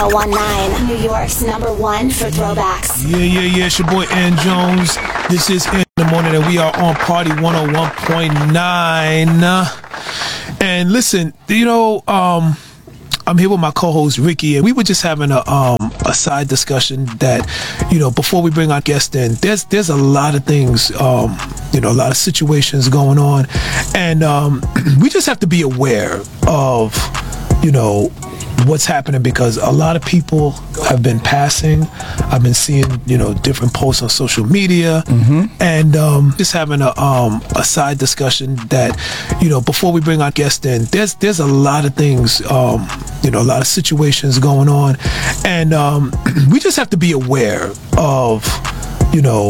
19, New York's #1 for throwbacks. Yeah. It's your boy Ann Jones. This is In the Morning, and we are on Party 101.9. And listen, I'm here with my co-host Ricky, and we were just having a side discussion that, before we bring our guest in, there's a lot of things, a lot of situations going on, and we just have to be aware of, what's happening, because a lot of people have been passing. I've been seeing, different posts on social media, and just having a side discussion that, before we bring our guest in, there's a lot of things, a lot of situations going on, and we just have to be aware of,